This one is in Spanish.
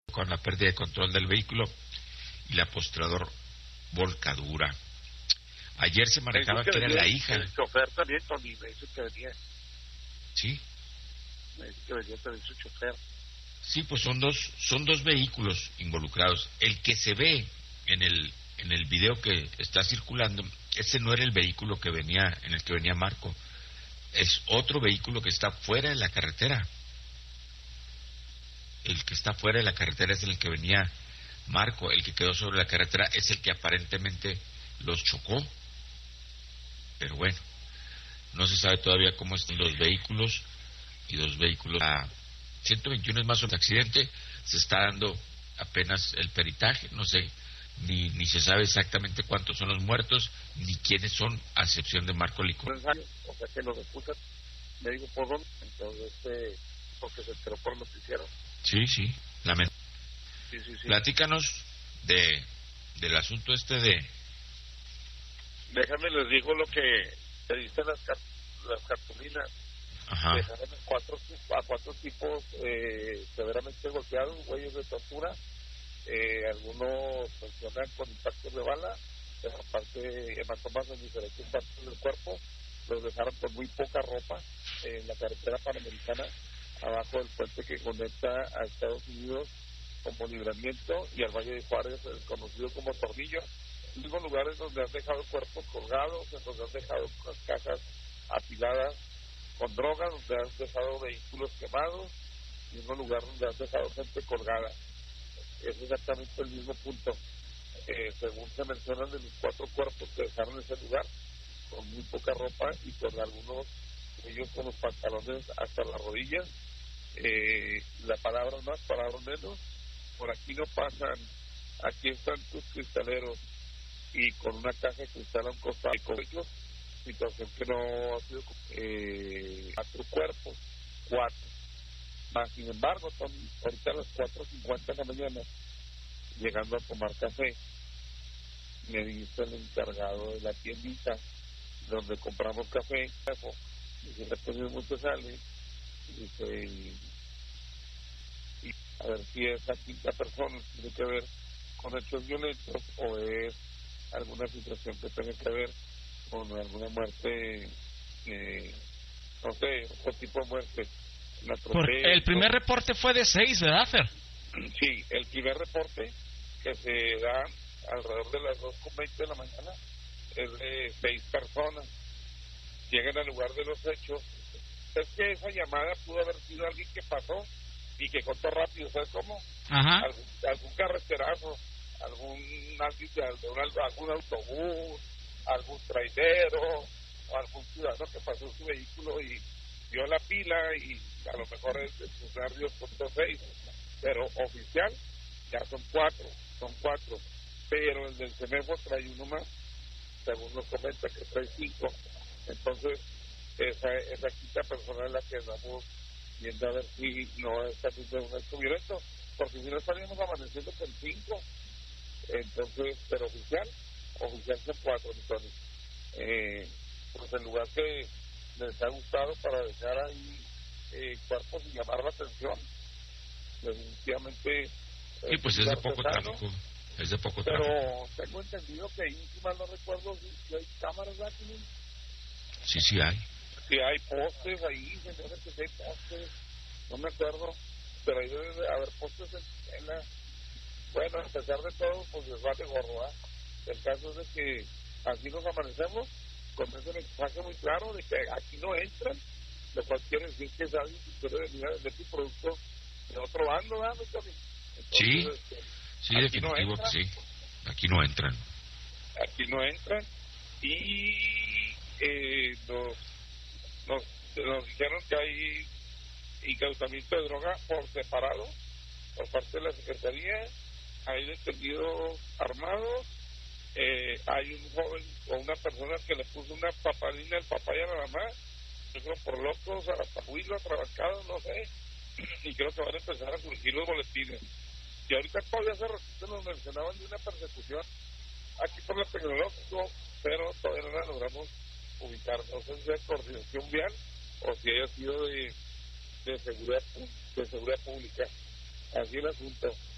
con la pérdida de control del vehículo y la posterior volcadura. Ayer se manejaba que era la hija. El chofer también, Tony, me dice que venía. Sí. Me dice que venía también su chofer. Sí, pues son dos vehículos involucrados. El que se ve en el video que está circulando, ese no era el vehículo en el que venía Marco. Es otro vehículo que está fuera de la carretera. El que está fuera de la carretera es el que venía Marco. El que quedó sobre la carretera es el que aparentemente los chocó. Pero bueno, no se sabe todavía cómo están los vehículos. Y los vehículos... 121 es más o menos accidente. Se está dando apenas el peritaje. No sé, ni se sabe exactamente cuántos son los muertos, ni quiénes son, a excepción de Marco Licor. O sea que los expulsan, me digo por dónde, entonces porque se enteró por noticiero. Sí, sí, lamento. Sí. Platícanos del asunto de... Déjame les digo lo que te dicen las cartulinas. Ajá. Dejaron a cuatro tipos severamente golpeados, güeyes de tortura. Algunos mencionan con impactos de bala, pero aparte hematomas en diferentes partes del cuerpo. Los dejaron con muy poca ropa en la carretera panamericana, abajo del puente que conecta a Estados Unidos como Libramiento y al Valle de Juárez, conocido como Tornillo. Mismos lugares donde han dejado cuerpos colgados, en donde han dejado cajas apiladas con drogas, donde han dejado vehículos quemados, mismo lugar donde han dejado gente colgada. Es exactamente el mismo punto. Según se mencionan, de los 4 cuerpos que dejaron ese lugar, con muy poca ropa y con algunos de ellos con los pantalones hasta las rodillas. La palabra más, palabra menos. Por aquí no pasan, aquí están tus cristaleros, y con una caja de cristal a un costado con ellos, situación que no ha sido 4 cuerpos, 4. Más sin embargo, son ahorita a las 4:50 de la mañana, llegando a tomar café, me dice el encargado de la tiendita donde compramos café, y si le ponemos mucho sale, dice, y a ver si esa quinta persona tiene que ver con hechos violentos o es alguna situación que tenga que ver con alguna muerte, no sé, otro tipo de muerte. El primer reporte fue de 6, ¿verdad, Fer? Sí, el primer reporte que se da alrededor de las 2:20 de la mañana es de 6 personas. Llegan al lugar de los hechos. Es que esa llamada pudo haber sido alguien que pasó y que contó rápido, ¿sabes cómo? Ajá. Algún carreterazo, algún autobús, algún traidero o algún ciudadano que pasó su vehículo y vio la pila y a lo mejor es de sus nervios contó 6, pero oficial ya son 4, pero el del CEMEFO trae uno más, según nos comenta que trae 5. Entonces esa quinta persona es la que andamos viendo a ver si no está haciendo un acto violento, porque si no estaríamos amaneciendo con 5. Entonces, pero oficial son 4, entonces pues el lugar que les ha gustado para dejar ahí cuerpos y llamar la atención, definitivamente. Sí, pues es de poco tráfico, pero tengo entendido que ahí, si mal no recuerdo, si hay cámaras de aquí. Sí hay. Sí hay postes ahí, señores, que hay postes, no me acuerdo, pero ahí debe haber postes en la... Bueno, a pesar de todo, pues les vale gorro, ¿eh? El caso es de que así nos amanecemos con ese mensaje muy claro de que aquí no entran, lo cual quiere decir que es alguien que quiere venir a vender su producto de otro bando, ¿verdad, Tony? Entonces, sí, definitivo que sí, aquí no entran y nos dijeron que hay incautamiento de droga por separado por parte de la Secretaría, hay detenidos armados, hay un joven o una persona que le puso una papadina al papá y a la mamá, yo creo por locos, a Tahuilo, atrabancados, no sé, y creo que van a empezar a surgir los boletines. Y ahorita todavía hace ratito nos mencionaban de una persecución aquí por la tecnológico, pero todavía no la logramos ubicar. No sé si es coordinación vial o si haya sido de seguridad pública. Así el asunto.